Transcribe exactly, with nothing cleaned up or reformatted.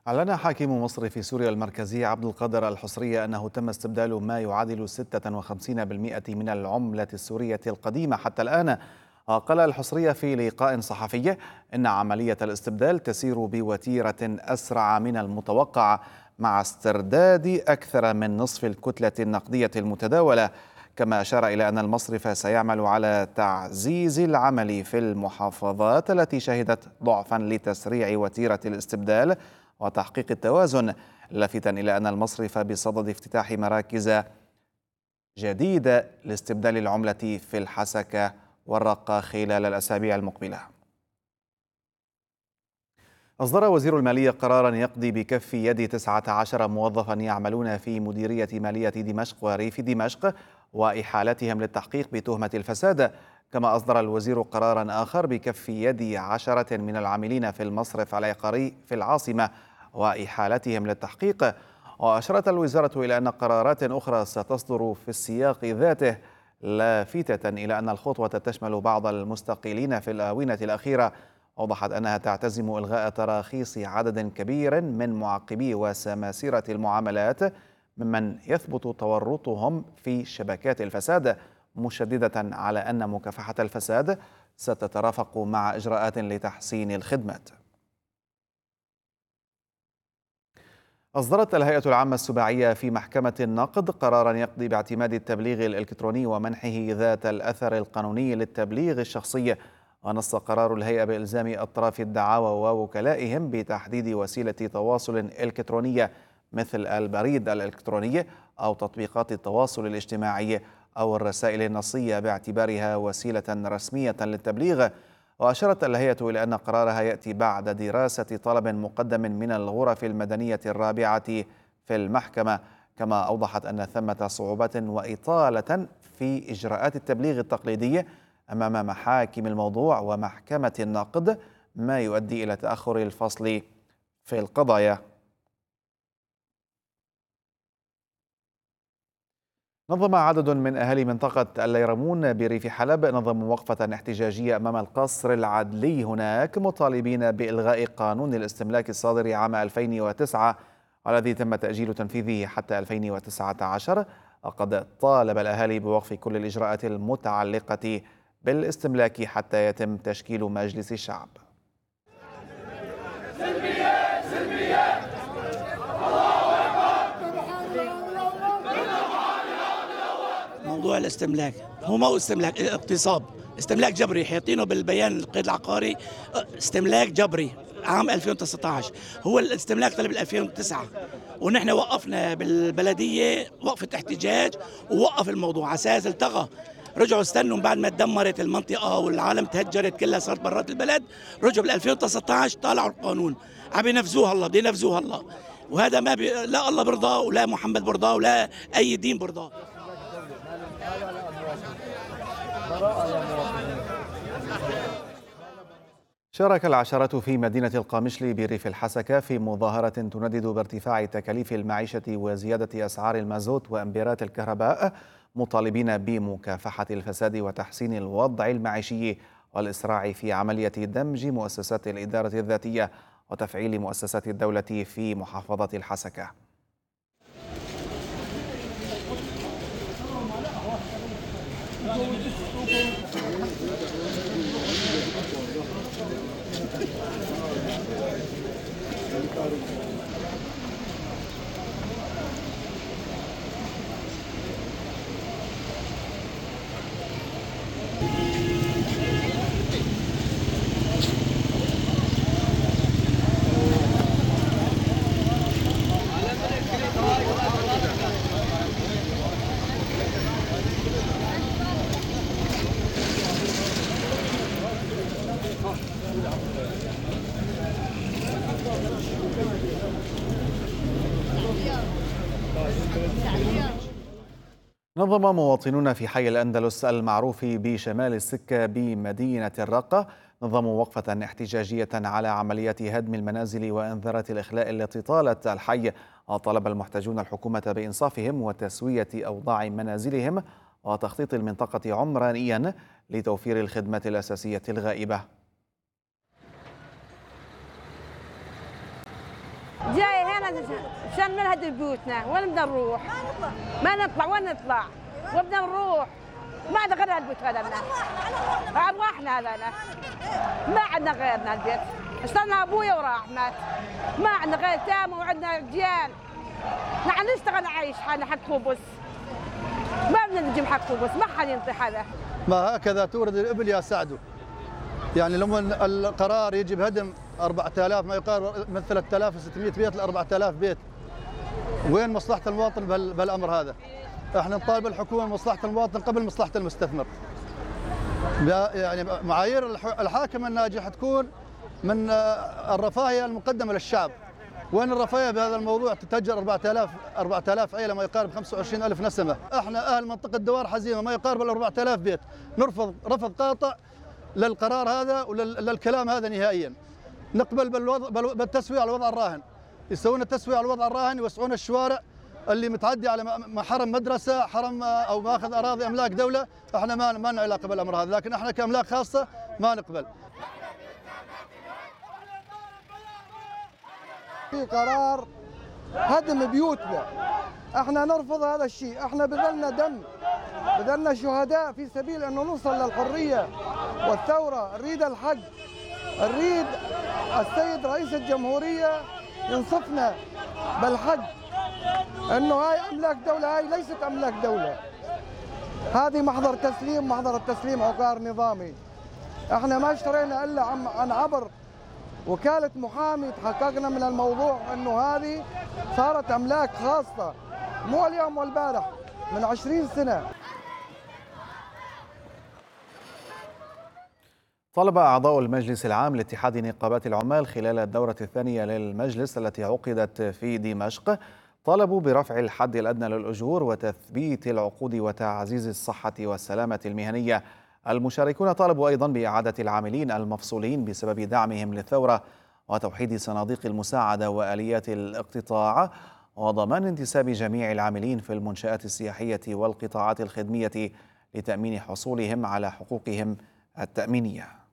أعلن حاكم مصر في سوريا المركزي عبد القادر الحصري أنه تم استبدال ما يعادل ستة وخمسين بالمئة من العملة السورية القديمة حتى الآن. قال الحصري في لقاء صحفي إن عملية الاستبدال تسير بوتيرة أسرع من المتوقع مع استرداد أكثر من نصف الكتلة النقدية المتداولة. كما أشار إلى أن المصرف سيعمل على تعزيز العمل في المحافظات التي شهدت ضعفا لتسريع وتيرة الاستبدال وتحقيق التوازن، لافتا إلى أن المصرف بصدد افتتاح مراكز جديدة لاستبدال العملة في الحسكة والرقة خلال الأسابيع المقبلة. أصدر وزير المالية قرارا يقضي بكف يد تسعة عشر موظفا يعملون في مديرية مالية دمشق وريف دمشق وإحالتهم للتحقيق بتهمة الفساد. كما أصدر الوزير قرارا آخر بكف يد عشرة من العاملين في المصرف العقاري في العاصمة وإحالتهم للتحقيق. وأشارت الوزارة إلى أن قرارات أخرى ستصدر في السياق ذاته، لافتة إلى أن الخطوة تشمل بعض المستقيلين في الآونة الأخيرة. أوضحت أنها تعتزم إلغاء تراخيص عدد كبير من معقبي وسماسرة المعاملات ممن يثبت تورطهم في شبكات الفساد، مشددة على أن مكافحة الفساد ستترافق مع إجراءات لتحسين الخدمات. أصدرت الهيئة العامة السباعية في محكمة النقد قرارا يقضي باعتماد التبليغ الإلكتروني ومنحه ذات الأثر القانوني للتبليغ الشخصي. ونص قرار الهيئة بإلزام أطراف الدعاوى ووكلائهم بتحديد وسيلة تواصل إلكترونية مثل البريد الإلكتروني أو تطبيقات التواصل الاجتماعي أو الرسائل النصية باعتبارها وسيلة رسمية للتبليغ. وأشارت الهيئة إلى أن قرارها يأتي بعد دراسة طلب مقدم من الغرف المدنية الرابعة في المحكمة. كما أوضحت أن ثمة صعوبة وإطالة في إجراءات التبليغ التقليدي أمام محاكم الموضوع ومحكمة النقد، ما يؤدي إلى تأخر الفصل في القضايا. نظم عدد من أهالي منطقة الليرمون بريف حلب نظموا وقفة احتجاجية أمام القصر العدلي هناك، مطالبين بإلغاء قانون الاستملاك الصادر عام ألفين وتسعة والذي تم تأجيل تنفيذه حتى ألفين وتسعة عشر. وقد طالب الأهالي بوقف كل الإجراءات المتعلقة بالاستملاك حتى يتم تشكيل مجلس الشعب. موضوع الاستملاك هو مو استملاك، اغتصاب، استملاك جبري، حاطينه بالبيان القيد العقاري استملاك جبري عام ألفين وتسعة عشر. هو الاستملاك طلب ألفين وتسعة ونحن وقفنا بالبلديه وقفه احتجاج ووقف الموضوع على اساس التغى. رجعوا استنوا بعد ما تدمرت المنطقه والعالم تهجرت كلها صارت برات البلد، رجعوا بال ألفين وتسعة عشر طالعوا القانون عم ينفذوه هلا، بده ينفذوه هلا. وهذا ما بي... لا الله برضاه ولا محمد برضاه ولا اي دين برضاه. شارك العشرة في مدينة القامشلي بريف الحسكة في مظاهرة تندد بارتفاع تكاليف المعيشة وزيادة أسعار المازوت وأمبيرات الكهرباء، مطالبين بمكافحة الفساد وتحسين الوضع المعيشي والإسراع في عملية دمج مؤسسات الإدارة الذاتية وتفعيل مؤسسات الدولة في محافظة الحسكة. نظم مواطنون في حي الأندلس المعروف بشمال السكة بمدينة الرقة نظموا وقفة احتجاجية على عمليات هدم المنازل وإنذارات الإخلاء التي طالت الحي. وطلب المحتجون الحكومة بإنصافهم وتسوية أوضاع منازلهم وتخطيط المنطقة عمرانيا لتوفير الخدمات الأساسية الغائبة. جاي هنا عشان نهدي بيوتنا، وين بدنا نروح؟ ما نطلع، وين نطلع؟ وبدنا نروح ما عندنا غير البيت هذا لنا، أرواحنا هذا ما عندنا غيرنا البيت، اشترنا أبويا وراح مات، ما عندنا غير تامة وعندنا رجال، نحن نشتغل نعيش حالنا حق خبز، ما بدنا نجيب حق خبز، ما حد ينطي هذا. ما هكذا تورد الإبل يا سعدو، يعني لما القرار يجي بهدم أربعة آلاف ما يقارب من ثلاثة آلاف وستمئة بيت ل أربعة آلاف بيت، وين مصلحة المواطن بهالأمر هذا؟ احنا نطالب الحكومة مصلحة المواطن قبل مصلحة المستثمر. يعني معايير الحاكم الناجح تكون من الرفاهية المقدمة للشعب. وين الرفاهية بهذا الموضوع؟ تتهجر أربعة آلاف أربعة آلاف عائلة ما يقارب خمسة وعشرين ألف نسمة. احنا أهل منطقة دوار حزيمة ما يقارب ال أربعة آلاف بيت، نرفض رفض قاطع للقرار هذا وللكلام هذا نهائيا. نقبل بالوضع بالتسوية على الوضع الراهن، يسوون التسوية على الوضع الراهن، يوسعون الشوارع اللي متعدي على حرم مدرسة، حرم أو ماخذ أراضي أملاك دولة. احنا ما ما لنا علاقة بالأمر هذا، لكن احنا كأملاك خاصة ما نقبل. في قرار هدم بيوتنا، احنا نرفض هذا الشيء، احنا بذلنا دم، بذلنا شهداء في سبيل انه نوصل للحرية والثورة، نريد الحق، نريد السيد رئيس الجمهورية ينصفنا بالحق، انه هاي املاك دولة، هاي ليست املاك دولة، هذه محضر تسليم، محضر التسليم عقار نظامي. احنا ما اشترينا الا عن عبر وكالة محامي، تحققنا من الموضوع انه هذه صارت املاك خاصة، مو اليوم والبارح، من عشرين سنة. طلب أعضاء المجلس العام لاتحاد نقابات العمال خلال الدورة الثانية للمجلس التي عقدت في دمشق، طالبوا برفع الحد الأدنى للأجور وتثبيت العقود وتعزيز الصحة والسلامة المهنية. المشاركون طالبوا أيضا بإعادة العاملين المفصولين بسبب دعمهم للثورة وتوحيد صناديق المساعدة وآليات الاقتطاع وضمان انتساب جميع العاملين في المنشآت السياحية والقطاعات الخدمية لتأمين حصولهم على حقوقهم التأمينية.